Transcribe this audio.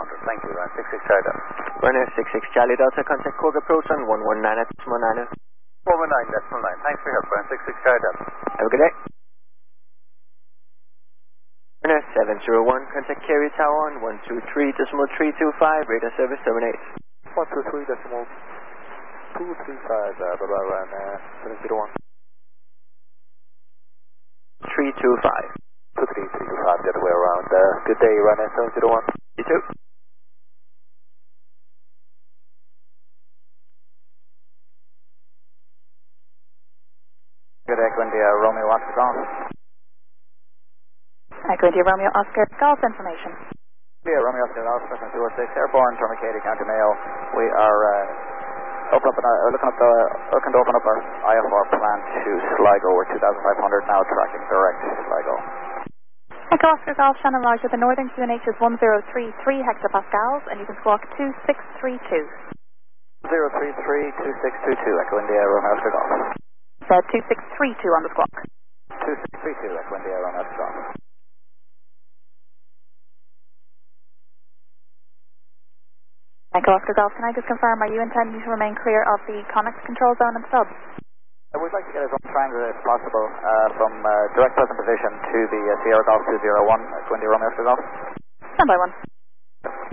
Thank you. 66 Charlie Delta. Runner 66 Charlie Delta, contact Korg approach on 119.9. 119.9. Thanks for your help, Runner 66 Charlie Delta. Have a good day. Runner 701, contact Kerry Tower on 123.325, radar service terminate. 123.235, bye-bye, Runner 701. 325. 23325, the other way around. Good day, Runner 701. You too. Good day, Echo India, Romeo Oscar Golf. Echo India, Romeo Oscar Golf information. Yeah, Romeo Oscar Golf, 206, airborne, Tourmacaty, County Mayo. We are looking to open up our IFR plan to Sligo. We're 2,500 now, tracking direct to Sligo. Echo Oscar Golf, Shannon Lodge, the northern QNH is 1033 hectopascals, and you can squawk 2632. 033-2622, Echo India, Romeo Oscar Golf. Said 2632 on the squawk. 2632, Echo India, Romeo Oscar Golf. Echo Oscar Golf, can I just confirm, are you intending to remain clear of the Connex control zone and subs? We'd like to get as long triangle as possible from direct present position to the Sierra Golf 201, Echo India, Romeo Oscar Golf. Stand by one.